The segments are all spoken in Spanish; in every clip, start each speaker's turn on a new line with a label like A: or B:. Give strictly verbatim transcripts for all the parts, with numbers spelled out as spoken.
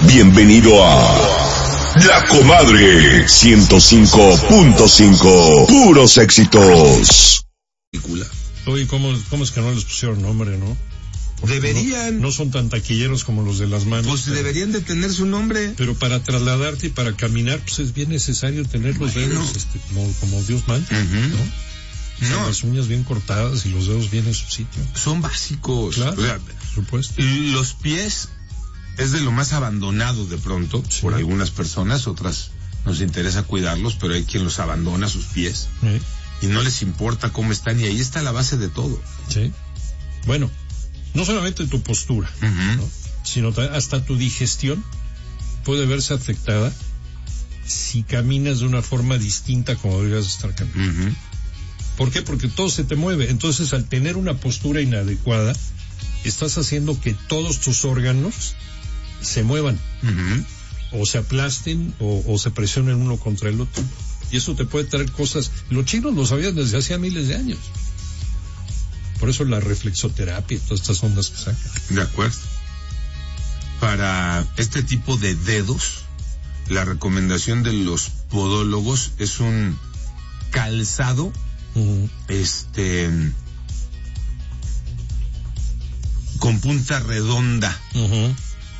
A: Bienvenido a La Comadre ciento cinco punto cinco. Puros éxitos.
B: Oye, ¿cómo, ¿cómo es que no les pusieron nombre, no? Porque
C: deberían.
B: No, no son tan taquilleros como los de las manos.
C: Pues pero, deberían de tener su nombre.
B: Pero para trasladarte y para caminar, pues es bien necesario tener los bueno. dedos este, como, como Dios manda, uh-huh. ¿no? No. Las uñas bien cortadas y los dedos bien en su sitio.
C: Son básicos.
B: Claro, o sea, por supuesto.
C: Los pies es de lo más abandonado de pronto, sí. por algunas personas, otras nos interesa cuidarlos, pero hay quien los abandona sus pies. Sí. Y no les importa cómo están, y ahí está la base de todo.
B: Sí. Bueno, no solamente tu postura, uh-huh. ¿no? sino hasta tu digestión puede verse afectada si caminas de una forma distinta como deberías estar caminando. Uh-huh. ¿Por qué? Porque todo se te mueve. Entonces, al tener una postura inadecuada, estás haciendo que todos tus órganos se muevan, uh-huh. o se aplasten, o, o se presionen uno contra el otro. Y eso te puede traer cosas. Los chinos lo sabían desde hacía miles de años. Por eso la reflexoterapia y todas estas ondas que sacan.
C: De acuerdo. Para este tipo de dedos, la recomendación de los podólogos es un calzado, uh-huh. este, con punta redonda.
B: Uh-huh.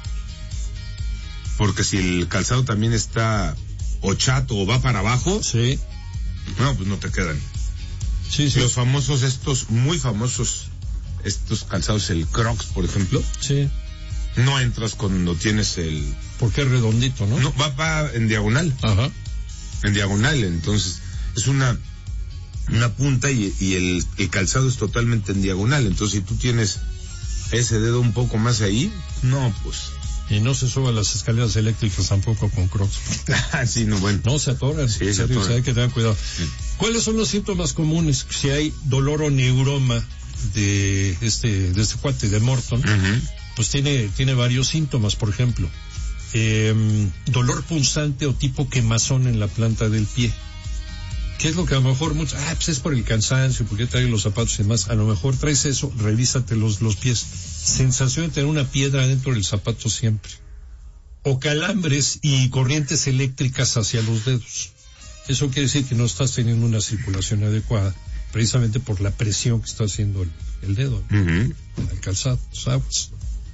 C: Porque si el calzado también está o chato o va para abajo,
B: sí.
C: no, pues no te quedan.
B: Sí, sí.
C: Los famosos, estos muy famosos, estos calzados, el Crocs, por ejemplo.
B: Sí.
C: No entras cuando tienes el...
B: Porque es redondito, ¿no?
C: No, va, va en diagonal.
B: Ajá.
C: En diagonal, entonces, es una, una punta y, y el, el calzado es totalmente en diagonal. Entonces, si tú tienes ese dedo un poco más ahí, no, pues...
B: Y no se suban las escaleras eléctricas tampoco con Crocs.
C: sí, no, bueno.
B: No se atoran.
C: Sí, se
B: atoran. O sea, hay que tener cuidado. Sí. ¿Cuáles son los síntomas comunes? Si hay dolor o neuroma de este, de este cuate de Morton, uh-huh. pues tiene, tiene varios síntomas. Por ejemplo, eh, dolor punzante o tipo quemazón en la planta del pie. ¿Qué es lo que a lo mejor muchos, ah, pues es por el cansancio, porque traes los zapatos y demás? A lo mejor traes eso, revísate los, los pies. Sensación de tener una piedra dentro del zapato siempre. O calambres y corrientes eléctricas hacia los dedos. Eso quiere decir que no estás teniendo una circulación adecuada, precisamente por la presión que está haciendo el, el dedo,
C: uh-huh.
B: el calzado, ¿sabes?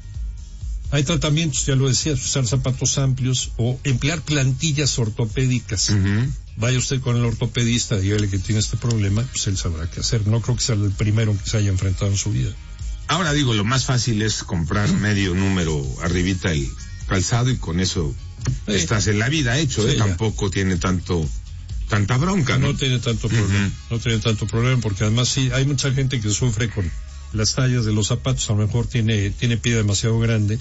B: Hay tratamientos, ya lo decías, usar zapatos amplios o emplear plantillas ortopédicas.
C: Uh-huh.
B: Vaya usted con el ortopedista, dígale que tiene este problema, pues él sabrá qué hacer. No creo que sea el primero que se haya enfrentado en su vida.
C: Ahora digo, lo más fácil es comprar medio número arribita el calzado y con eso sí. estás en la vida hecho, sí, ¿eh? Ya. Tampoco tiene tanto, tanta bronca, ¿no?
B: No tiene tanto problema, uh-huh. no tiene tanto problema, porque además sí, hay mucha gente que sufre con las tallas de los zapatos, a lo mejor tiene, tiene pie demasiado grande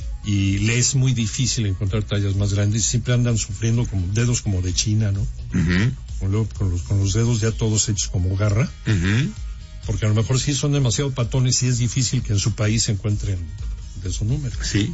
B: y le es muy difícil encontrar tallas más grandes, siempre andan sufriendo como dedos como de China, ¿no?
C: Uh-huh.
B: Con, lo, con, los, con los dedos ya todos hechos como garra.
C: Uh-huh.
B: Porque a lo mejor sí son demasiado patones y es difícil que en su país se encuentren de su número.
C: Sí.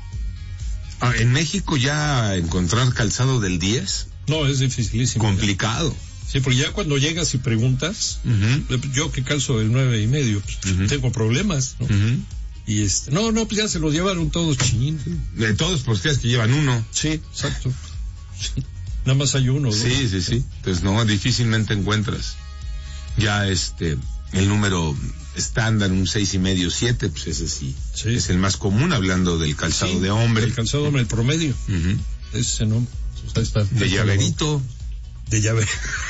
C: Ah, en México ya encontrar calzado del diez.
B: No, es dificilísimo.
C: Complicado.
B: Ya. Sí, porque ya cuando llegas y preguntas,
C: uh-huh.
B: yo que calzo del nueve y medio, pues, uh-huh. tengo problemas, ¿no?
C: Uh-huh.
B: Y este, no, no, pues ya se los llevaron todos chinín.
C: De todos, pues crees que llevan uno.
B: Sí, exacto. Sí. Nada más hay uno, ¿no?
C: Sí, sí, sí. Entonces no, difícilmente encuentras ya este... el número estándar, un seis y medio, siete, pues ese sí, sí, es el más común, hablando del calzado sí, de hombre.
B: El calzado de hombre, el promedio.
C: Uh-huh.
B: Ese no, o sea, está,
C: de llaverito.
B: De llaverito.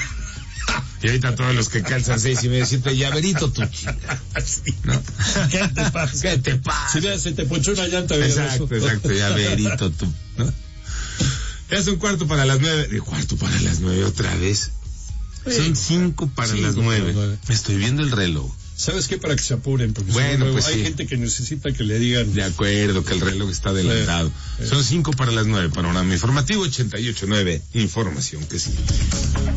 C: Y ahorita todos los que calzan seis y medio, siete, llaverito, tu chica.
B: Sí.
C: ¿No?
B: ¿Qué te pasa?
C: ¿Qué te pasa?
B: Si mira, se te ponchó una llanta.
C: Exacto, eso. exacto, llaverito, tú, ¿no? Es un cuarto para las nueve, de cuarto para las nueve otra vez. Son cinco para cinco las nueve. Para nueve. Me estoy viendo el reloj.
B: ¿Sabes qué? Para que se apuren. Porque
C: bueno, pues
B: hay
C: sí.
B: gente que necesita que le digan.
C: De acuerdo, que el reloj está adelantado. Sí, sí. Son cinco para las nueve. Panorama informativo ochenta y ocho nueve. Información que sí.